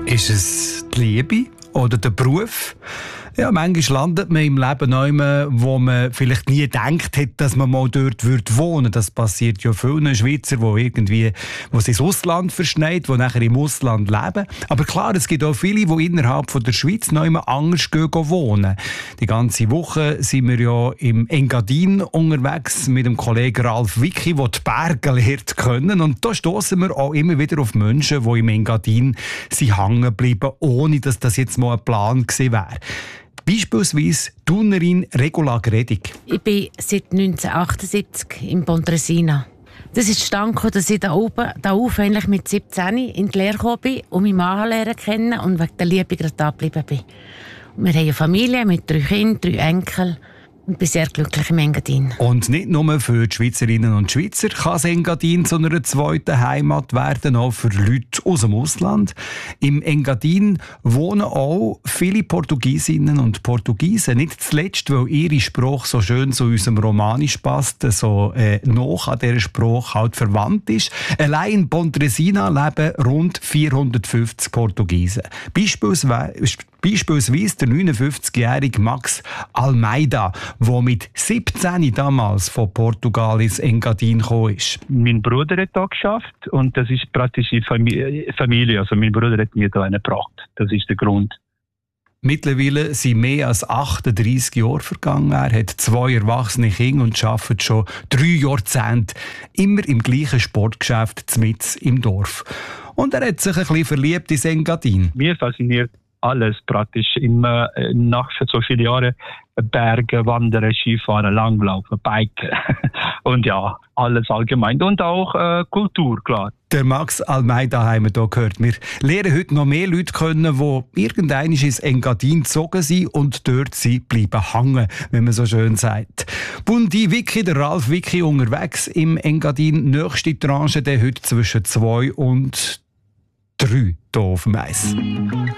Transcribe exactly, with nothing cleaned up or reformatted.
Ist es die Liebe oder der Beruf? Ja, manchmal landet man im Leben neu, wo man vielleicht nie gedacht hat, dass man mal dort wohnen würde. Das passiert ja vielen Schweizer, die irgendwie, wo sie ins Ausland verschneit, die nachher im Ausland leben. Aber klar, es gibt auch viele, die innerhalb von der Schweiz neu anders gehen wohnen. Die ganze Woche sind wir ja im Engadin unterwegs mit dem Kollegen Ralf Wicki, der die Berge lernt können. Und da stoßen wir auch immer wieder auf Menschen, die im Engadin sind hängen bleiben, ohne dass das jetzt mal ein Plan gewesen wäre. Beispielsweise Thunerin Regula Gredig. Ich bin seit neunzehnhundertachtundsiebzig in Pontresina. Das ist zustande gekommen, dass ich da oben, da oben eigentlich mit siebzehn in die Lehre gekommen bin und meinen Mann lernen kennen und wegen der Liebe gerade da geblieben bin. Und wir haben eine Familie mit drei Kindern, drei Enkeln. Ich bin sehr glücklich im Engadin. Und nicht nur für die Schweizerinnen und Schweizer kann das Engadin zu einer zweiten Heimat werden, auch für Leute aus dem Ausland. Im Engadin wohnen auch viele Portugiesinnen und Portugiesen. Nicht zuletzt, weil ihre Sprache so schön zu unserem Romanisch passt, so äh, noch an dieser Sprache halt verwandt ist. Allein in Pontresina leben rund vierhundertfünfzig Portugiesen. Beispielsweise Beispielsweise der neunundfünfzigjährige Max Almeida, der mit siebzehn damals von Portugal ins Engadin gekommen ist. Mein Bruder hat da geschafft und das ist praktisch die Familie. Also mein Bruder hat mir da einen gebracht. Das ist der Grund. Mittlerweile sind mehr als achtunddreissig Jahre vergangen. Er hat zwei erwachsene Kinder und arbeitet schon drei Jahrzehnte immer im gleichen Sportgeschäft mitten im Dorf. Und er hat sich ein bisschen verliebt ins Engadin. Mir fasziniert alles praktisch immer nach so vielen Jahren Berge, Wandern, Skifahren, Langlaufen, Biken und ja, alles allgemein und auch äh, Kultur, klar. Der Max Almeida haben wir hier gehört. Wir lernen heute noch mehr Leute kennen, die irgendwann ins Engadin gezogen sind und dort sind bleiben hängen, wenn man so schön sagt. Bundi Wicki, der Ralf Wicki unterwegs im Engadin. Nächste Tranche, der heute zwischen zwei und drei hier auf dem Eis.